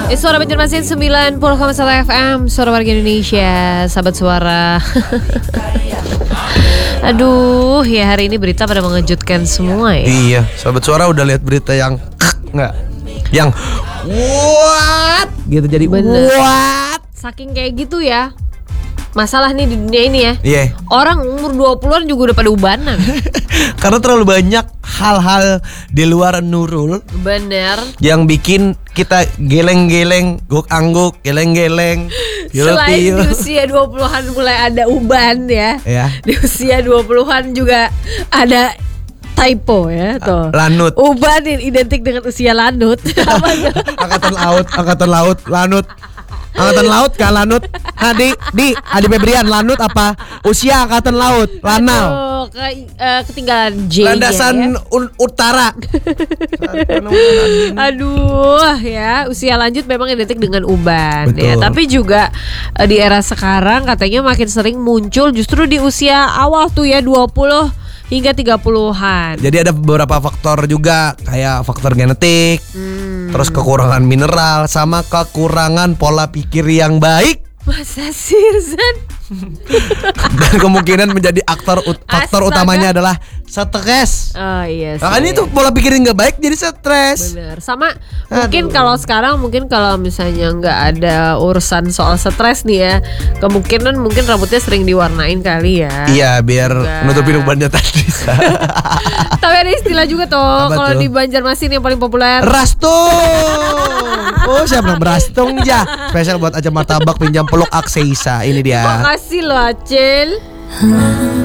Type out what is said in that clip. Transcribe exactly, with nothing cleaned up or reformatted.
Eh, Suara Banjarmasin sembilan puluh koma satu F M, Suara Warga Indonesia, sahabat suara. Aduh, ya hari ini berita pada mengejutkan semua ya. Iya, sahabat suara udah lihat berita yang nggak, yang what gitu jadi Bener. what. Saking kayak gitu ya. Masalah nih di dunia ini ya. Iya. Yeah. Orang umur dua puluhan juga udah pada ubanan. Karena terlalu banyak hal-hal di luar Nurul Bener. yang bikin kita geleng-geleng, guk-angguk, geleng-geleng. Selain di usia dua puluhan mulai ada uban ya. Ya. Di usia dua puluhan juga ada typo ya tuh. Lanut. Uban yang identik dengan usia lanut. Apa tuh? Angkatan laut, angkatan laut, lanut. Angkatan laut kah lanut? Nah, di, di Adi Febrian, lanut apa? Usia angkatan laut, lanal. Oh, ke, uh, ketinggalan J-nya Landasan ya. un- utara. Aduh ya, usia lanjut memang identik dengan uban. Betul. Ya. Tapi juga uh, di era sekarang katanya makin sering muncul justru di usia awal tuh ya, dua puluh hingga tiga puluhan. Jadi ada beberapa faktor juga, kayak faktor genetik, Hmm. terus kekurangan mineral, sama kekurangan pola pikir yang baik. Masa sih, Rizan? Dan kemungkinan menjadi aktor ut- faktor Astaga. utamanya adalah stres. Oh iya sih. Makanya itu pola pikir yang nggak baik jadi stres. Bener. Sama mungkin Aduh. kalau sekarang mungkin kalau misalnya nggak ada urusan soal stres nih ya, kemungkinan mungkin rambutnya sering diwarnain kali ya. Iya, biar Juga. nutupin ubannya tadi. Tapi ada istilah juga tuh Apa kalau tuh? di Banjarmasin yang paling populer. Rastung. Oh, siapa yang berastung ya? Spesial buat Aja Martabak pinjam peluk Akseisa. Ini dia. Makasih loh Acil.